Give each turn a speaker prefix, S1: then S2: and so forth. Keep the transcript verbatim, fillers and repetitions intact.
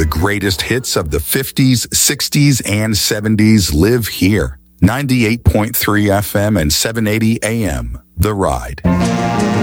S1: The greatest hits of the fifties, sixties, and seventies live here. ninety-eight point three F M and seven eighty A M. The Ride.